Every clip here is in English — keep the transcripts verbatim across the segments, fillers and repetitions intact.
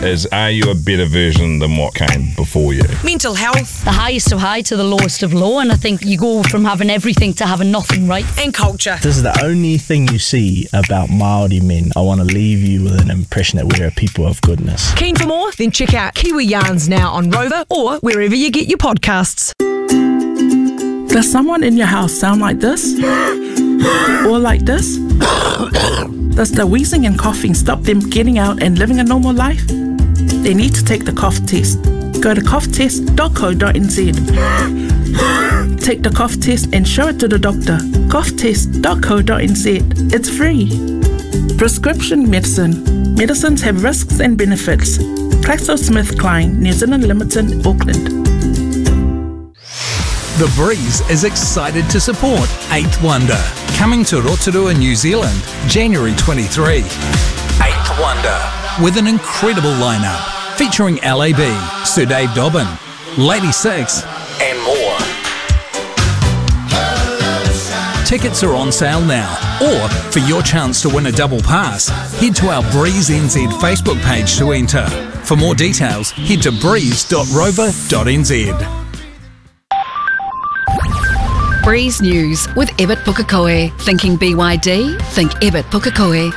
is, are you a better version than what came before you? Mental health. The highest of high to the lowest of low, and I think you go from having everything to having nothing, right? And culture. This is the only thing you see about Māori men. I want to leave you with an impression that we're a people of goodness. Keen for more? Then check out Kiwi Yarns now on Rover or wherever you get your podcasts. Does someone in your house sound like this? Or like this? Does the wheezing and coughing stop them getting out and living a normal life? They need to take the cough test. Go to cough test dot co dot n z. Take the cough test and show it to the doctor. cough test dot co dot n z. It's free. Prescription medicine. Medicines have risks and benefits. GlaxoSmithKline, New Zealand Limited, Auckland. The Breeze is excited to support Eighth Wonder, coming to Rotorua, New Zealand, January twenty-third. Eighth Wonder, with an incredible lineup featuring L A B, Sir Dave Dobbin, Lady Six, and more. Tickets are on sale now, or for your chance to win a double pass, head to our Breeze N Z Facebook page to enter. For more details, head to breeze dot rover dot n z. Breeze News with Ebert Pukekohe. Thinking B Y D? Think Ebert Pukekohe.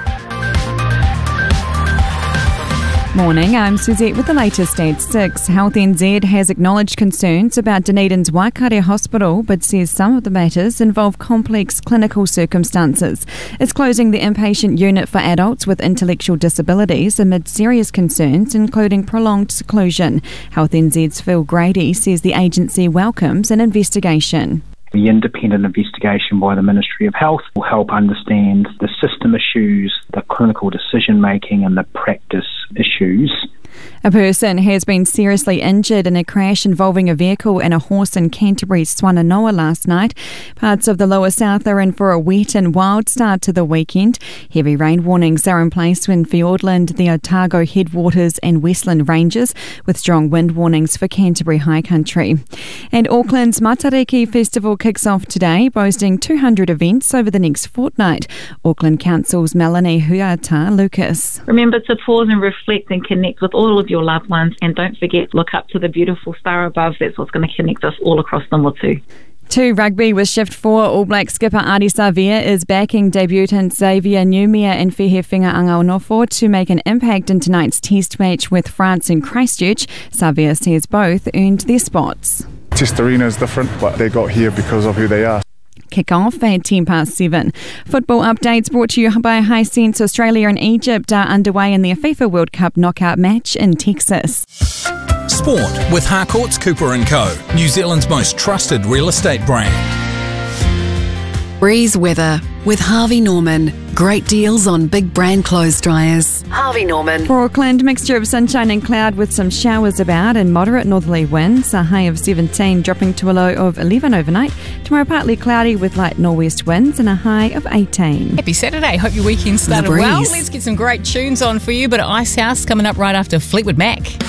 Morning, I'm Suzette with the latest at six. Health N Z has acknowledged concerns about Dunedin's Waikato Hospital, but says some of the matters involve complex clinical circumstances. It's closing the inpatient unit for adults with intellectual disabilities amid serious concerns, including prolonged seclusion. Health N Z's Phil Grady says the agency welcomes an investigation. The independent investigation by the Ministry of Health will help understand the system issues, the clinical decision making and the practice issues. A person has been seriously injured in a crash involving a vehicle and a horse in Canterbury's Swannanoa last night. Parts of the lower south are in for a wet and wild start to the weekend. Heavy rain warnings are in place in Fiordland, the Otago Headwaters and Westland Ranges, with strong wind warnings for Canterbury High Country. And Auckland's Matariki Festival kicks off today, boasting two hundred events over the next fortnight. Auckland Council's Melanie Huata Lucas. Remember to pause and reflect and connect with all of your loved ones, and don't forget, look up to the beautiful star above. That's what's going to connect us all across the motu. To rugby with Shift four, All Black skipper Ardie Savea is backing debutant Xavier Numia and Fehefenga Angaunofo to make an impact in tonight's test match with France in Christchurch. Savea says both earned their spots. Test arena is different, but they got here because of who they are. Kick-off at ten past seven. Football updates brought to you by Hisense. Australia and Egypt are underway in their FIFA World Cup knockout match in Texas. Sport with Harcourts Cooper and Co, New Zealand's most trusted real estate brand. Breeze weather with Harvey Norman. Great deals on big brand clothes dryers. Harvey Norman. For Auckland, mixture of sunshine and cloud with some showers about and moderate northerly winds. A high of seventeen, dropping to a low of eleven overnight. Tomorrow partly cloudy with light northwest winds and a high of eighteen. Happy Saturday. Hope your weekend started well. Let's get some great tunes on for you. But Icehouse coming up right after Fleetwood Mac.